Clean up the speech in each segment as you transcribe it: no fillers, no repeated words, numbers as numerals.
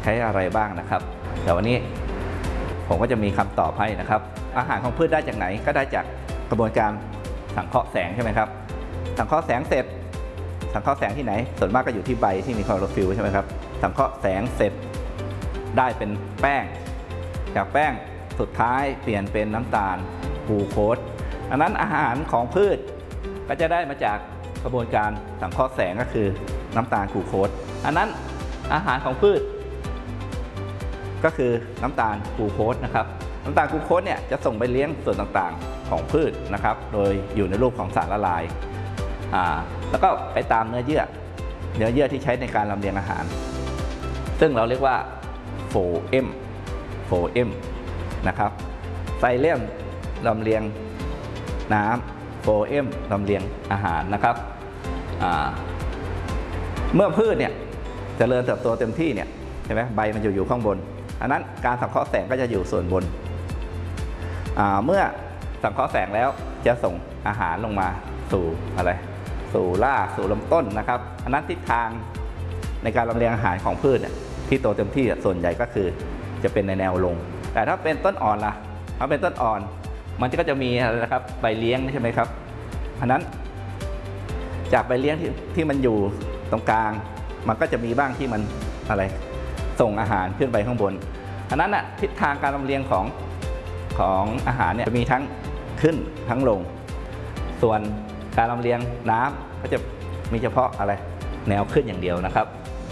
ใช้อะไรบ้างนะครับเดี๋ยววันนี้ผมก็จะมีคำตอบให้นะครับอาหารของพืชได้จากไหนก็ได้จากกระบวนการสังเคราะห์แสงใช่ไหมครับสังเคราะห์แสงเสร็จสังเคราะห์แสงที่ไหนส่วนมากก็อยู่ที่ใบที่มีคลอโรฟิลล์ใช่ไหมครับสังเคราะห์แสงเสร็จได้เป็นแป้งจากแป้งสุดท้ายเปลี่ยนเป็นน้ำตาลกลูโคสอันนั้นอาหารของพืชก็จะได้มาจากกระบวนการสังเคราะห์แสงก็คือน้ำตาลกลูโคสอันนั้นอาหารของพืชก็คือน้ำตาลกลูโคสนะครับน้ำตาลกลูโคสเนี่ยจะส่งไปเลี้ยงส่วนต่างๆของพืชนะครับโดยอยู่ในรูปของสารละลายแล้วก็ไปตามเนื้อเยื่อที่ใช้ในการลำเลียงอาหารซึ่งเราเรียกว่าโฟเอมนะครับไซเลมลำเลียงน้ำโฟเอมลำเลียงอาหารนะครับเมื่อพืชเนี่ยเจริญเติบโตเต็มที่เนี่ยใช่ไหมใบมันอยู่ข้างบนอันนั้นการสังเคราะห์แสงก็จะอยู่ส่วนบนเมื่อสังเคราะห์แสงแล้วจะส่งอาหารลงมาสู่อะไรสู่รากสู่ลำต้นนะครับอันนั้นทิศทางในการลำเลียงอาหารของพืชที่โตเต็มที่ส่วนใหญ่ก็คือจะเป็นในแนวลงแต่ถ้าเป็นต้นอ่อนล่ะถ้าเป็นต้นอ่อนมันก็จะมีอะไรนะครับใบเลี้ยงใช่ไหมครับอันนั้นจากใบเลี้ยงที่มันอยู่ตรงกลางมันก็จะมีบ้างที่มันอะไรส่งอาหารขึ้นไปข้างบนอันนั้นทิศทางการลำเลียงของอาหารเนี่ยจะมีทั้งขึ้นทั้งลงส่วนการลำเลียงน้ำก็จะมีเฉพาะอะไรแนวขึ้นอย่างเดียวนะครับ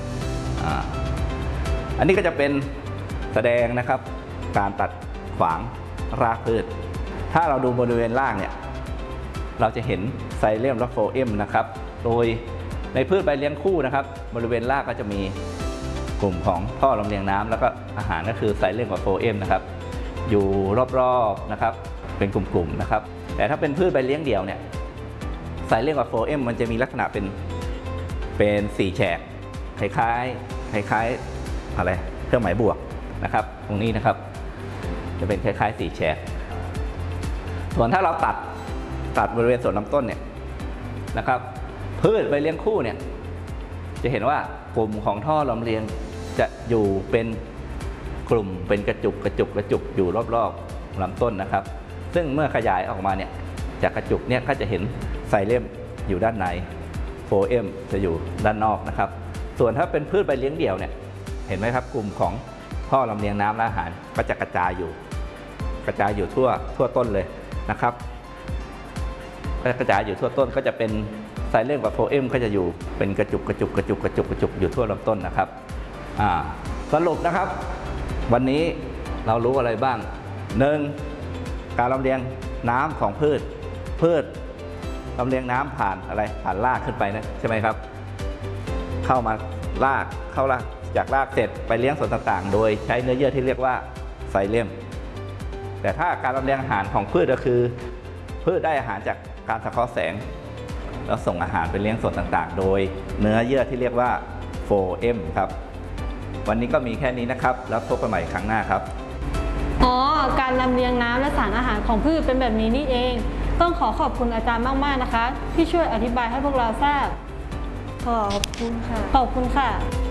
อันนี้ก็จะเป็นแสดงนะครับการตัดขวางรากพืชถ้าเราดูบริเวณล่างเนี่ยเราจะเห็นไซเลมและโฟเอมนะครับโดยในพืชใบเลี้ยงคู่นะครับบริเวณรากก็จะมีกลุ่มของท่อลำเลียงน้ำแล้วก็อาหารก็คือไซเลมกับโฟเอมนะครับอยู่รอบๆนะครับเป็นกลุ่มๆนะครับแต่ถ้าเป็นพืชใบเลี้ยงเดี่ยวเนี่ยไซเลมกับโฟเอมมันจะมีลักษณะเป็น4แฉกคล้ายอะไรเครื่องหมายบวกนะครับตรงนี้นะครับจะเป็นคล้ายๆ4แฉกส่วนถ้าเราตัดบริเวณส่วนลำต้นเนี่ยนะครับพืชใบเลี้ยงคู่เนี่ยจะเห็นว่ากลุ่มของท่อลำเลียงจะอยู่เป็นกลุ่มเป็นกระจุกอยู่รอบๆลำต้นนะครับซึ่งเมื่อขยายออกมาเนี่ยจากกระจุกเนี่ยก็จะเห็นไซเลมอยู่ด้านในโฟเอมจะอยู่ด้านนอกนะครับส่วนถ้าเป็นพืชใบเลี้ยงเดี่ยวเนี่ยเห็นไหมครับกลุ่มของท่อลำเลียงน้ำและอาหารก็จะกระจายอยู่ทั่วต้นเลยนะครับกระจายอยู่ทั่วต้นก็จะเป็นไซเลมกับโฟเอมก็จะอยู่เป็นกระจุกอยู่ทั่วลำต้นนะครับสรุปนะครับวันนี้เรารู้อะไรบ้าง 1. การลำเลียงน้ำของพืชลำเลียงน้ำผ่านอะไรผ่านรากขึ้นไปนะใช่ไหมครับเข้ารากจากรากเสร็จไปเลี้ยงส่วนต่างๆโดยใช้เนื้อเยื่อที่เรียกว่าไซเลมแต่ถ้าการลำเลียงอาหารของพืชก็คือพืชได้อาหารจากการสังเคราะห์แสงแล้วส่งอาหารไปเลี้ยงส่วนต่างๆโดยเนื้อเยื่อที่เรียกว่าโฟเอมครับวันนี้ก็มีแค่นี้นะครับแล้วพบกันใหม่ครั้งหน้าครับการลำเลียงน้ำและสารอาหารของพืชเป็นแบบนี้นี่เองต้องขอบคุณอาจารย์มากๆนะคะที่ช่วยอธิบายให้พวกเราทราบขอบคุณค่ะ